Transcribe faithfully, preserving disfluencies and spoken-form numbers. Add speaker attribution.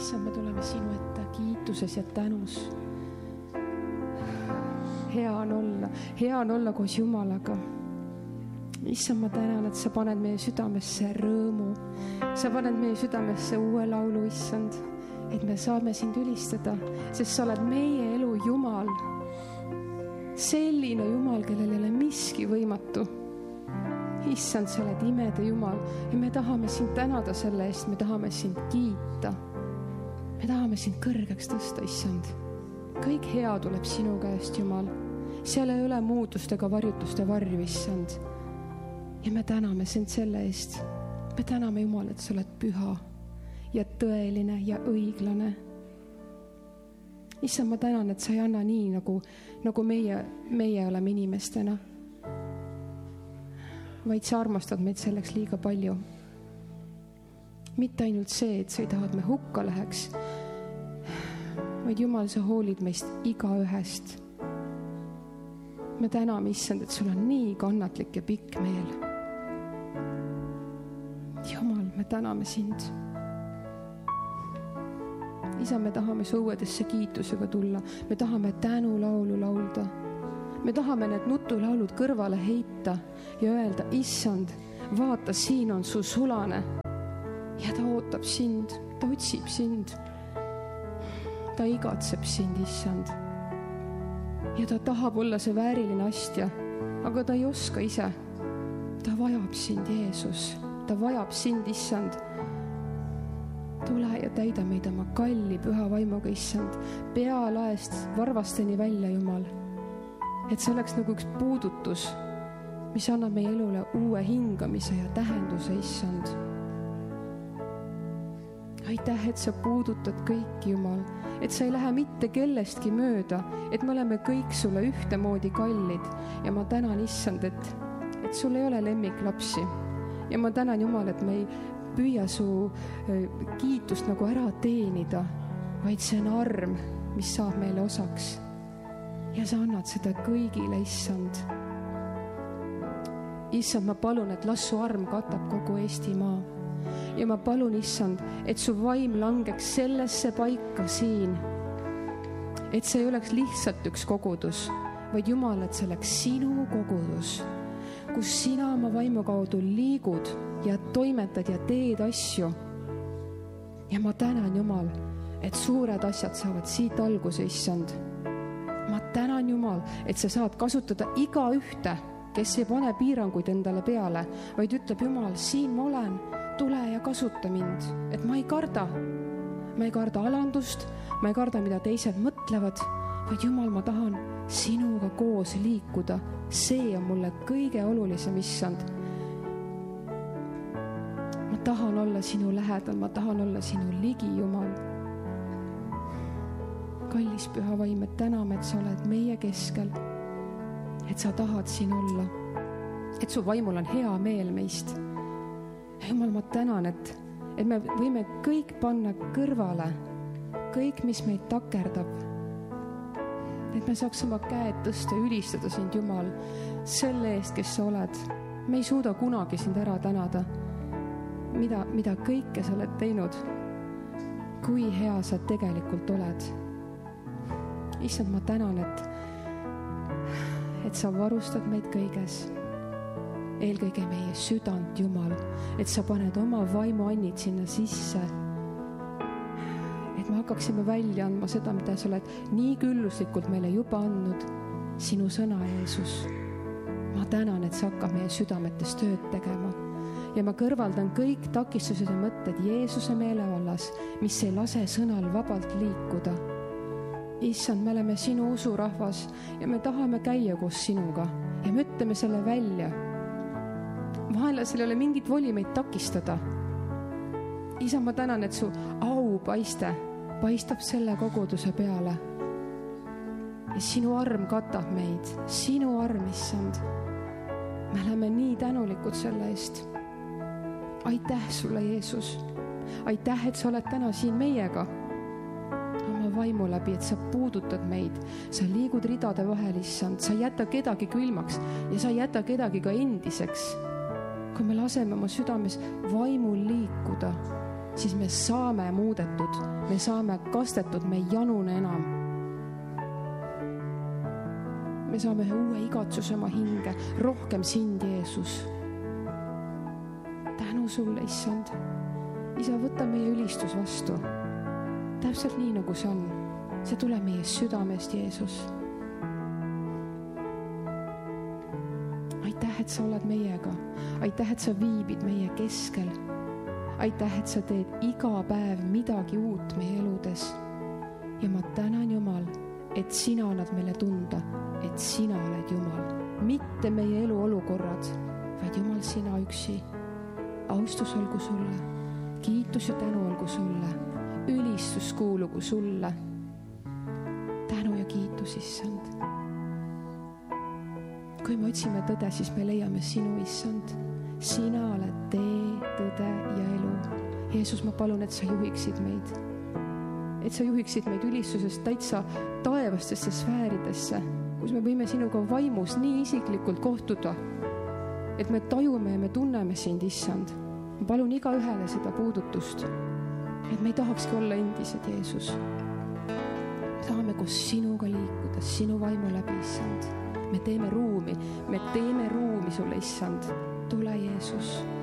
Speaker 1: issand, me tuleme sinu ette kiituses ja tänus. Hea on olla, hea on olla koos Jumalaga. Issand, ma tänan, et sa paned meie südamesse rõõmu. Sa paned meie südamesse uue laulu, issand, et me saame sind ülistada, sest sa oled meie elu Jumal. Selline Jumal, kellel ei ole miski võimatu. Issand, sa oled imede Jumal ja me tahame sind tänada selle eest, me tahame sind kiita. Me tahame sind kõrgeks tõsta, issand. Kõik hea tuleb sinu käest, Jumal. Seal ei ole muutuste ega varjutuste varju, issand. Ja me täname sind selle eest. Me täname, Jumal, et sa oled püha ja tõeline ja õiglane. Issand, ma tänan, et sa ei anna nii, nagu, nagu meie, meie oleme inimestena. Vaid sa armastad meid selleks liiga palju. Mitte ainult see, et sa ei taha, et me hukka läheks, vaid Jumal, sa hoolid meist iga ühest. Me täname, issand, et sul on nii kannatlik ja pikk meel. Jumal, me täname sind. Isa, me tahame su õuedesse kiitusega tulla. Me tahame tänulaulu laulda. Me tahame need nutulaulud kõrvale heita ja öelda, issand, vaata, siin on su sulane. Ja ta ootab sind, ta otsib sind. Ta igatseb sind, issand. Ja ta tahab olla see vääriline astja, aga ta ei oska ise. Ta vajab sind, Jeesus. Ta vajab sind, issand. Tule ja täida meid oma kalli püha vaimuga, issand. Pealaest varvasteni välja, Jumal. Et see oleks nagu üks puudutus, mis annab meie elule uue hingamise ja tähenduse, issand. Aitäh, et sa puudutad kõiki, Jumal. Et sa ei lähe mitte kellestki mööda, et me oleme kõik sulle ühtemoodi kallid. Ja ma tänan, issand, et, et sul ei ole lemmiklapsi. Ja ma tänan, Jumal, et me ei püüa su kiitust nagu ära teenida, vaid see on arm, mis saab meile osaks. Ja sa annad seda kõigile, issand. Issand, ma palun, et las su arm katab kogu Eestimaa. Ja ma palun, issand, et su vaim langeks sellesse paika siin. Et see ei oleks lihtsalt üks kogudus, vaid Jumal, et see oleks sinu kogudus, kus sina oma vaimu kaudu liigud ja toimetad ja teed asju. Ja ma tänan, Jumal, et suured asjad saavad siit alguse, issand. Ma tänan, Jumal, et sa saad kasutada iga ühte, kes ei pane piiranguid endale peale, vaid ütleb, Jumal, siin ma olen, tule ja kasuta mind, et ma ei karda. Ma ei karda alandust, ma ei karda, mida teised mõtlevad, vaid Jumal, ma tahan sinuga koos liikuda. See on mulle kõige olulisem, issand. Ma tahan olla sinu lähedal, ma tahan olla sinu ligi, Jumal. Kallis püha vaim, et täname, et sa oled meie keskel, et sa tahad siin olla, et su vaimul on hea meel meist. Jumal, ma tänan, et, et me võime kõik panna kõrvale, kõik, mis meid takerdab, et me saaks oma käed tõsta ja ülistada sind, Jumal, selle eest, kes sa oled. Me ei suuda kunagi sind ära tänada, mida, mida kõike sa oled teinud, kui hea sa tegelikult oled. Issand, ma tänan, et, et sa varustad meid kõiges, eelkõige meie südant, Jumal, et sa paned oma vaimu annid sinna sisse, et me hakkaksime välja andma seda, mida sa oled nii külluslikult meile juba andnud, sinu sõna, Jeesus. Ma tänan, et sa hakkab meie südametes tööd tegema ja ma kõrvaldan kõik takistused ja mõtted Jeesuse meelevallas, mis ei lase sõnal vabalt liikuda. Issand, me oleme sinu usurahvas ja me tahame käia koos sinuga ja me ütleme selle välja. Vaenlasel ei ole mingit voli meid takistada. Isa, ma tänan, et su au paiste paistab selle koguduse peale. Ja sinu arm katab meid. Sinu arm, issand. Me oleme nii tänulikud selle eest. Aitäh sulle, Jeesus. Aitäh, et sa oled täna siin meiega. Oma vaimu läbi, et sa puudutad meid. Sa liigud ridade vahel, issand. Sa ei jäta kedagi külmaks ja sa ei jäta kedagi ka endiseks. Kui me laseme oma südames vaimul liikuda, siis me saame muudetud, me saame kastetud, me ei janune enam. Me saame ühe uue igatsuse oma hinge, rohkem sind, Jeesus. Tänu sulle, issand. Isa, võta meie ülistus vastu. Täpselt nii, nagu see on. See tuleb meie südamest, Jeesus. Aitäh, et sa oled meiega. Aitäh, et sa viibid meie keskel. Aitäh, et sa teed iga päev midagi uut meie eludes. Ja ma tänan, Jumal, et sina annad meile tunda, et sina oled Jumal. Mitte meie elu olukorrad, vaid Jumal, sina üksi. Austus olgu sulle, kiitus ja tänu olgu sulle, ülistus kuulugu sulle. Tänu ja kiitus, issand. Kui me otsime tõde, siis me leiame sinu, issand. Sina oled tee, tõde ja elu. Jeesus, ma palun, et sa juhiksid meid. Et sa juhiksid meid ülistusest täitsa taevastesse sfääridesse, kus me võime sinuga vaimus nii isiklikult kohtuda, et me tajume ja me tunneme sind, issand. Ma palun iga ühele seda puudutust, et me ei tahakski olla endised, Jeesus. Me tahame koos sinuga liikuda, sinu vaimu läbi, issand. Me teeme ruumi, me teeme ruumi sulle, issand. Tule, Jeesus.